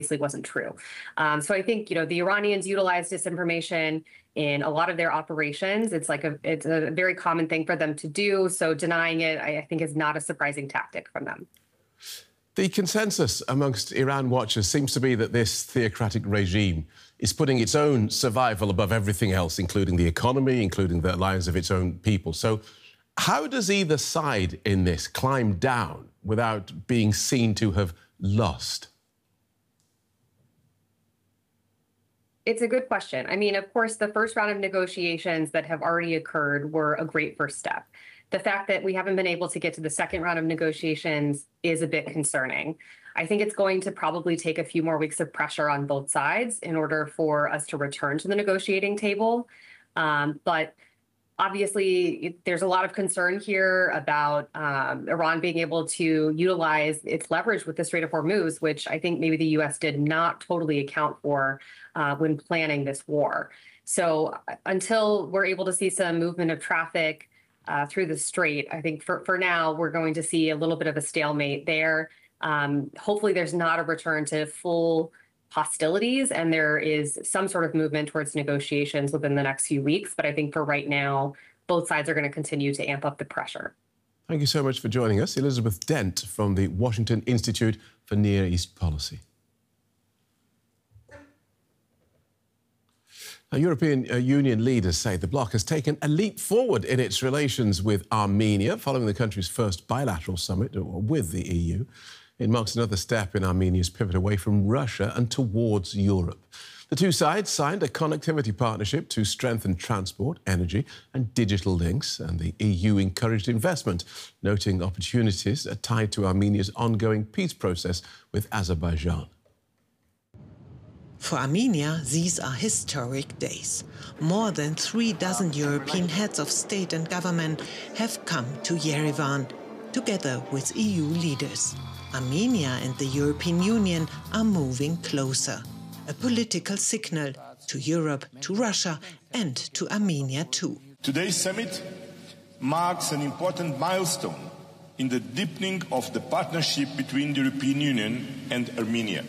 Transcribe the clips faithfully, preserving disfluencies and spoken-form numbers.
wasn't true. Um, so I think, you know, the Iranians utilize disinformation in a lot of their operations. It's like a, it's a very common thing for them to do. So denying it, I, I think, is not a surprising tactic from them. The consensus amongst Iran watchers seems to be that this theocratic regime is putting its own survival above everything else, including the economy, including the lives of its own people. So how does either side in this climb down without being seen to have lost? It's a good question. I mean, of course, the first round of negotiations that have already occurred were a great first step. The fact that we haven't been able to get to the second round of negotiations is a bit concerning. I think it's going to probably take a few more weeks of pressure on both sides in order for us to return to the negotiating table. Um, but obviously, there's a lot of concern here about um, Iran being able to utilize its leverage with the Strait of Hormuz, which I think maybe the U S did not totally account for uh, when planning this war. So until we're able to see some movement of traffic uh, through the strait, I think for, for now, we're going to see a little bit of a stalemate there. Um, hopefully, there's not a return to full hostilities, and there is some sort of movement towards negotiations within the next few weeks. But I think for right now, both sides are going to continue to amp up the pressure. Thank you so much for joining us. Elizabeth Dent from the Washington Institute for Near East Policy. Now, European uh, Union leaders say the bloc has taken a leap forward in its relations with Armenia following the country's first bilateral summit with the E U. It marks another step in Armenia's pivot away from Russia and towards Europe. The two sides signed a connectivity partnership to strengthen transport, energy and digital links, and the E U encouraged investment, noting opportunities tied to Armenia's ongoing peace process with Azerbaijan. For Armenia, these are historic days. More than three dozen European heads of state and government have come to Yerevan, together with E U leaders. Armenia and the European Union are moving closer. A political signal to Europe, to Russia and to Armenia too. Today's summit marks an important milestone in the deepening of the partnership between the European Union and Armenia.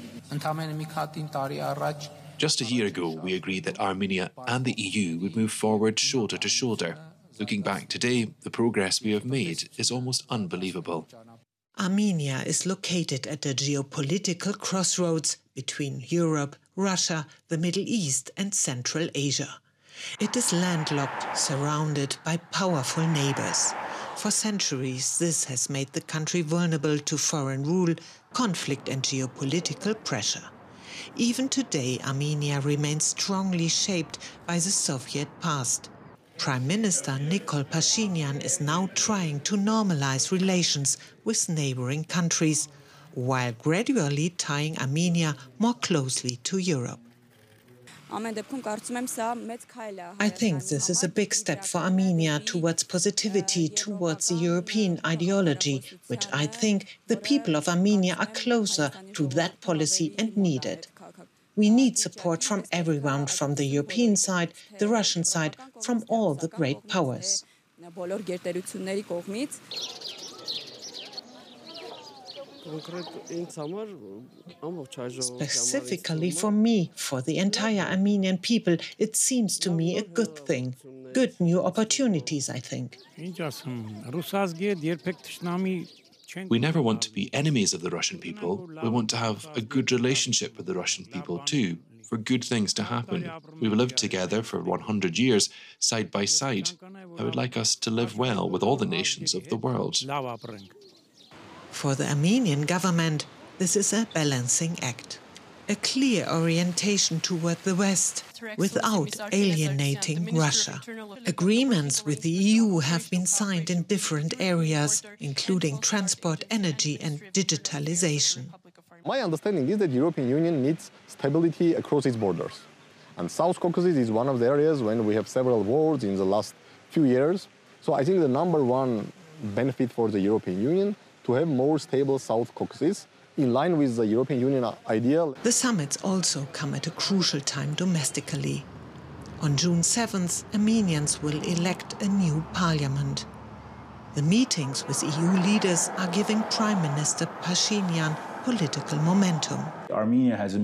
Just a year ago, we agreed that Armenia and the E U would move forward shoulder to shoulder. Looking back today, the progress we have made is almost unbelievable. Armenia is located at a geopolitical crossroads between Europe, Russia, the Middle East and Central Asia. It is landlocked, surrounded by powerful neighbors. For centuries, this has made the country vulnerable to foreign rule, conflict and geopolitical pressure. Even today, Armenia remains strongly shaped by the Soviet past. Prime Minister Nikol Pashinyan is now trying to normalize relations with neighboring countries, while gradually tying Armenia more closely to Europe. I think this is a big step for Armenia towards positivity, towards the European ideology, which I think the people of Armenia are closer to that policy and need it. We need support from everyone, from the European side, the Russian side, from all the great powers. Specifically for me, for the entire Armenian people, it seems to me a good thing. Good new opportunities, I think. We never want to be enemies of the Russian people. We want to have a good relationship with the Russian people too, for good things to happen. We've lived together for one hundred years, side by side. I would like us to live well with all the nations of the world. For the Armenian government, this is a balancing act. A clear orientation toward the West without alienating Russia. Agreements with the E U have been signed in different areas, including transport, energy and digitalization. My understanding is that the European Union needs stability across its borders. And South Caucasus is one of the areas when we have several wars in the last few years. So I think the number one benefit for the European Union to have more stable South Caucasus, in line with the European Union ideal. The summits also come at a crucial time domestically. On June seventh, Armenians will elect a new parliament. The meetings with E U leaders are giving Prime Minister Pashinyan political momentum. Armenia has a